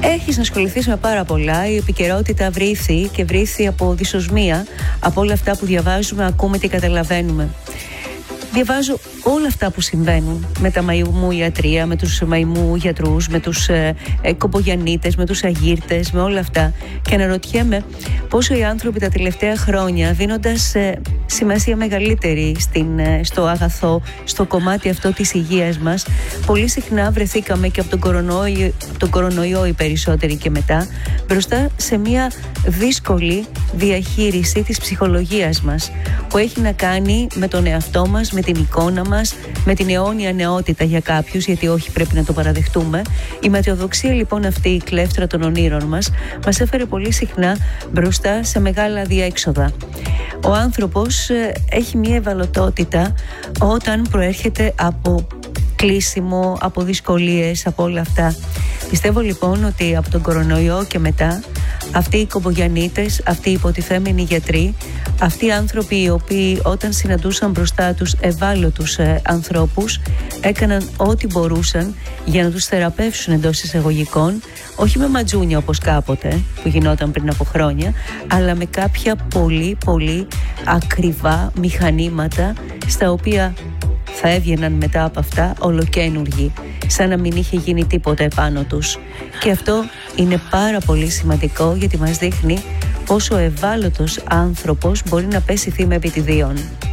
έχεις να ασχοληθείς με πάρα πολλά. Η επικαιρότητα βρήθη από δυσοσμία, από όλα αυτά που διαβάζουμε, ακούμε και καταλαβαίνουμε. Διαβάζω όλα αυτά που συμβαίνουν με τα μαϊμού ιατρία, με τους μαϊμού γιατρούς, με τους κομπογιαννίτες, με τους αγύρτες, με όλα αυτά, και αναρωτιέμαι πόσο οι άνθρωποι τα τελευταία χρόνια, δίνοντας σημασία μεγαλύτερη στο αγαθό, στο κομμάτι αυτό της υγείας μας, πολύ συχνά βρεθήκαμε και από τον κορονοϊό οι περισσότεροι και μετά, μπροστά σε μια δύσκολη διαχείριση της ψυχολογίας μας, που έχει να κάνει με τον εαυτό μας, με την εικόνα μας, με την αιώνια νεότητα για κάποιους, γιατί όχι, πρέπει να το παραδεχτούμε. Η ματαιοδοξία λοιπόν αυτή, η κλέφτρα των ονείρων μας έφερε πολύ συχνά μπροστά σε μεγάλα διέξοδα. Ο άνθρωπος έχει μια ευαλωτότητα όταν προέρχεται από κλείσιμο, από δυσκολίες, από όλα αυτά. Πιστεύω λοιπόν ότι από τον κορονοϊό και μετά, αυτοί οι κομπογιαννίτες, αυτοί οι υποτιθέμενοι γιατροί, αυτοί οι άνθρωποι οι οποίοι όταν συναντούσαν μπροστά τους ευάλωτους ανθρώπους, έκαναν ό,τι μπορούσαν για να τους θεραπεύσουν εντός εισαγωγικών, όχι με ματζούνια όπως κάποτε που γινόταν πριν από χρόνια, αλλά με κάποια πολύ πολύ ακριβά μηχανήματα, στα οποία θα έβγαιναν μετά από αυτά ολοκαίνουργοι, σαν να μην είχε γίνει τίποτα επάνω τους. Και αυτό είναι πάρα πολύ σημαντικό, γιατί μας δείχνει πόσο ευάλωτος άνθρωπος μπορεί να πέσει θύμα επιτιδίων.